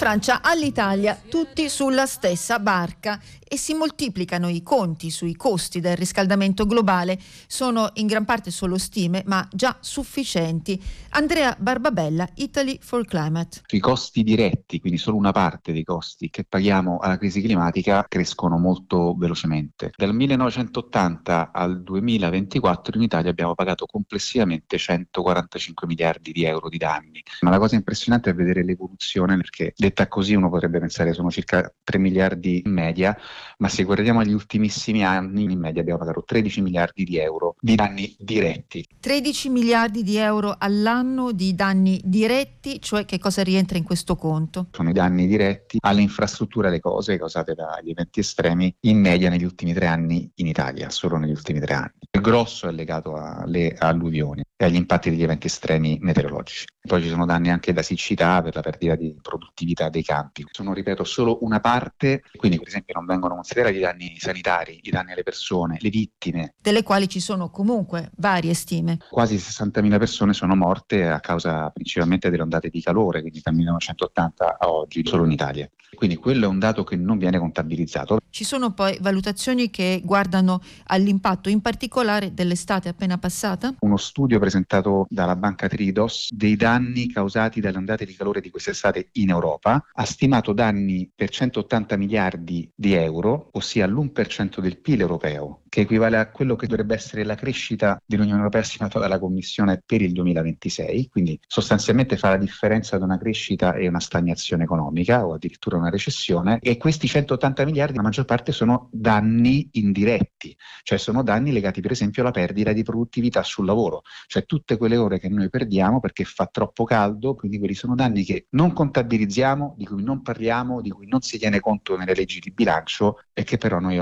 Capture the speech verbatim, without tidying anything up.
Francia all'Italia, tutti sulla stessa barca, e si moltiplicano i conti sui costi del riscaldamento globale. Sono in gran parte solo stime, ma già sufficienti. Andrea Barbabella, Italy for Climate. I costi diretti, quindi solo una parte dei costi che paghiamo alla crisi climatica, crescono molto velocemente. Dal millenovecentottanta al duemilaventiquattro in Italia abbiamo pagato complessivamente centoquarantacinque miliardi di euro di danni. Ma la cosa impressionante è vedere l'evoluzione, perché detta così uno potrebbe pensare che sono circa tre miliardi in media, ma se guardiamo agli ultimissimi anni, in media abbiamo pagato tredici miliardi di euro di danni diretti. tredici miliardi di euro all'anno di danni diretti, cioè che cosa rientra in questo conto? Sono i danni diretti alle infrastrutture, alle cose causate dagli eventi estremi, in media negli ultimi tre anni in Italia, solo negli ultimi tre anni. Il grosso è legato alle alluvioni e agli impatti degli eventi estremi meteorologici. Poi ci sono danni anche da siccità per la perdita di produttività dei campi. Sono, ripeto, solo una parte, quindi per esempio non vengono considerati i danni sanitari, i danni alle persone, le vittime. Delle quali ci sono comunque varie stime. Quasi sessantamila persone sono morte a causa principalmente delle ondate di calore, quindi dal millenovecentottanta a oggi, solo in Italia. Quindi quello è un dato che non viene contabilizzato. Ci sono poi valutazioni che guardano all'impatto in particolare dell'estate appena passata? Uno studio presentato dalla banca Tridos dei danni causati dalle ondate di calore di quest'estate in Europa ha stimato danni per centottanta miliardi di euro, ossia l'uno per cento del P I L europeo, che equivale a quello che dovrebbe essere la crescita dell'Unione Europea stimata dalla Commissione per il duemilaventisei, quindi sostanzialmente fa la differenza tra una crescita e una stagnazione economica o addirittura una recessione. E questi centottanta miliardi, la maggior parte sono danni indiretti, cioè sono danni legati per esempio alla perdita di produttività sul lavoro, cioè tutte quelle ore che noi perdiamo perché fa troppo caldo, quindi quelli sono danni che non contabilizziamo, di cui non parliamo, di cui non si tiene conto nelle leggi di bilancio e che però noi